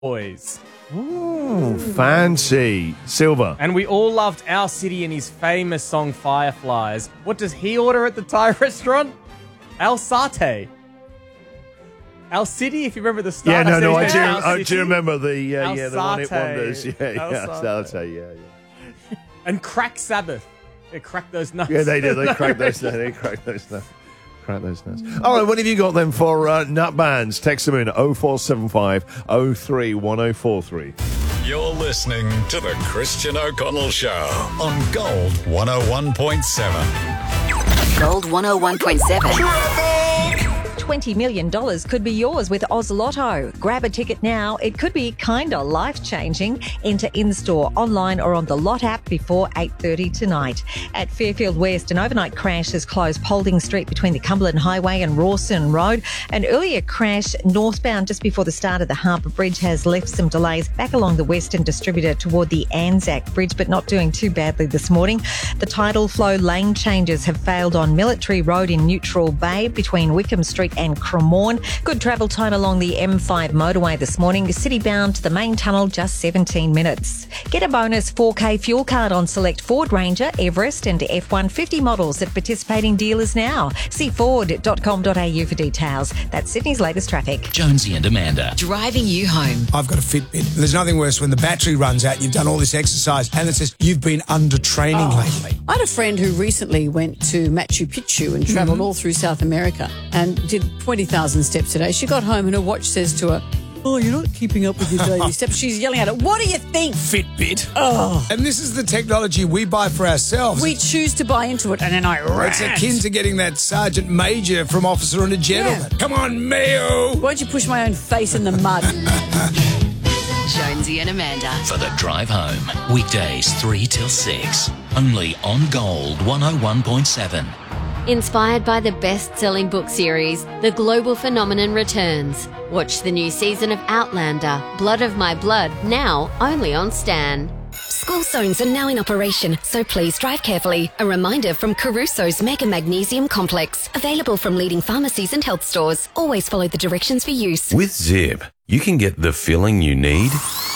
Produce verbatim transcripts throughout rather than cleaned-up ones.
boys. Ooh, fancy. Silver. And we all loved Our City and his famous song Fireflies. What does he order at the Thai restaurant? Al Satay. Al City, if you remember the start. Yeah, no, no, I said do, Al I do City. remember the, uh, Al yeah, the one it Satay. wonders. Yeah, Al yeah, Satay. Satay, yeah, yeah. And Crack Sabbath. They crack those nuts. Yeah, they did. They cracked those nuts. They cracked those nuts. Crack those nuts. All right, what have you got then for uh, nut bands? Text them in oh four seven five oh three one oh four three. You're listening to the Christian O'Connell Show on Gold one oh one point seven. Gold one oh one point seven. twenty million dollars could be yours with Oz Lotto. Grab a ticket now. It could be kinda life-changing. Enter in-store, online or on the Lot app before eight thirty tonight. At Fairfield West, an overnight crash has closed Paulding Street between the Cumberland Highway and Rawson Road. An earlier crash northbound just before the start of the Harbour Bridge has left some delays back along the Western Distributor toward the Anzac Bridge, but not doing too badly this morning. The tidal flow lane changes have failed on Military Road in Neutral Bay between Wickham Street and Cremorne. Good travel time along the M five motorway this morning. City bound to the main tunnel, just seventeen minutes. Get a bonus four K fuel card on select Ford Ranger, Everest and F one fifty models at participating dealers now. See ford dot com dot a u for details. That's Sydney's latest traffic. Jonesy and Amanda. Driving you home. I've got a Fitbit. There's nothing worse when the battery runs out, you've done all this exercise, and it says you've been under training oh. lately. I had a friend who recently went to Machu Picchu and travelled mm-hmm. all through South America and did twenty thousand steps a day. She got home and her watch says to her, "Oh, you're not keeping up with your daily steps." She's yelling at it. What do you think? Fitbit. Oh. And this is the technology we buy for ourselves. We choose to buy into it and then I rant. It's akin to getting that sergeant major from Officer and a Gentleman. Yeah. Come on, Mayo. Why don't you push my own face in the mud? Jonesy and Amanda. For the drive home. Weekdays three till six. Only on Gold one oh one point seven. Inspired by the best-selling book series, The Global Phenomenon returns. Watch the new season of Outlander, Blood of My Blood, now only on Stan. School zones are now in operation, so please drive carefully. A reminder from Caruso's Mega Magnesium Complex. Available from leading pharmacies and health stores. Always follow the directions for use. With Zip, you can get the filling you need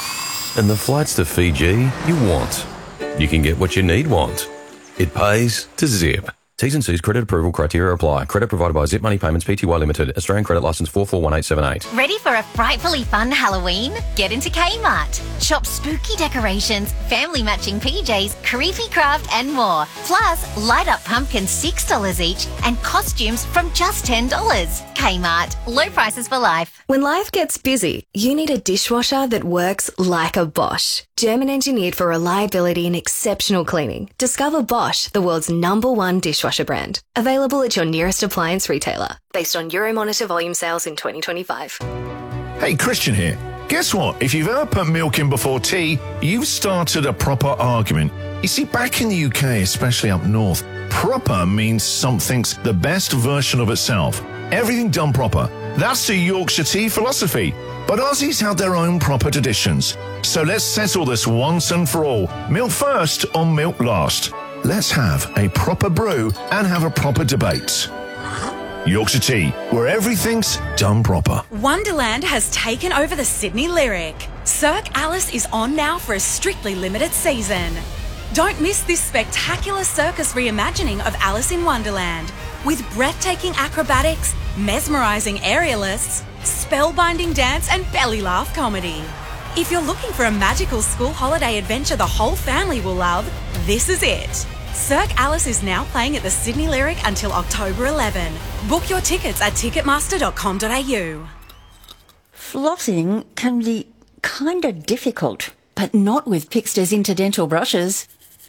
and the flights to Fiji you want. You can get what you need want. It pays to Zip. T's and C's credit approval criteria apply. Credit provided by Zip Money Payments Pty Limited. Australian credit licence four four one eight seven eight. Ready for a frightfully fun Halloween? Get into Kmart. Shop spooky decorations, family matching P Js, creepy craft and more. Plus, light up pumpkins six dollars each and costumes from just ten dollars. Kmart. Low prices for life. When life gets busy, you need a dishwasher that works like a Bosch. German engineered for reliability and exceptional cleaning. Discover Bosch, the world's number one dishwasher brand. Available at your nearest appliance retailer. Based on Euromonitor volume sales in twenty twenty-five. Hey, Christian here. Guess what? If you've ever put milk in before tea, you've started a proper argument. You see, back in the U K, especially up north, proper means something's the best version of itself. Everything done proper. That's the Yorkshire tea philosophy. But Aussies have their own proper traditions. So let's settle this once and for all. Milk first or milk last? Let's have a proper brew and have a proper debate. Yorkshire Tea, where everything's done proper. Wonderland has taken over the Sydney Lyric. Cirque Alice is on now for a strictly limited season. Don't miss this spectacular circus reimagining of Alice in Wonderland, with breathtaking acrobatics, mesmerising aerialists, spellbinding dance and belly laugh comedy. If you're looking for a magical school holiday adventure the whole family will love, this is it. Cirque Alice is now playing at the Sydney Lyric until October eleventh. Book your tickets at ticketmaster dot com dot a u. Flossing can be kinda difficult, but not with Pixter's Interdental brushes.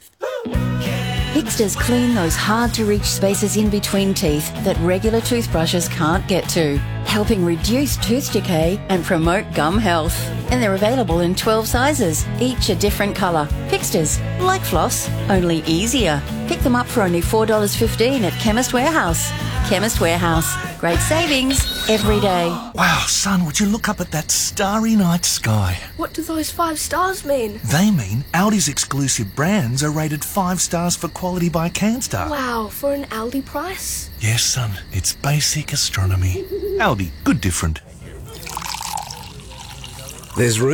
Pixter's clean those hard-to-reach spaces in between teeth that regular toothbrushes can't get to, helping reduce tooth decay and promote gum health. And they're available in twelve sizes, each a different colour. Pixter's, like floss, only easier. Pick them up for only four dollars fifteen at Chemist Warehouse. Chemist Warehouse. Great savings every day. Wow, son, would you look up at that starry night sky? What do those five stars mean? They mean Aldi's exclusive brands are rated five stars for quality by CanStar. Wow, for an Aldi price? Yes, son, it's basic astronomy. Aldi, good different. There's room